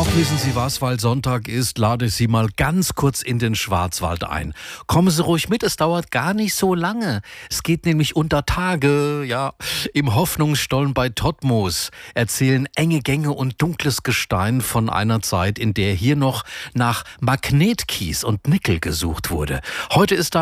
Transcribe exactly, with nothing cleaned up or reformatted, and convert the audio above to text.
Auch wissen Sie was, weil Sonntag ist, lade ich Sie mal ganz kurz in den Schwarzwald ein. Kommen Sie ruhig mit, es dauert gar nicht so lange. Es geht nämlich unter Tage, ja. Im Hoffnungsstollen bei Todtmoos erzählen enge Gänge und dunkles Gestein von einer Zeit, in der hier noch nach Magnetkies und Nickel gesucht wurde. Heute ist da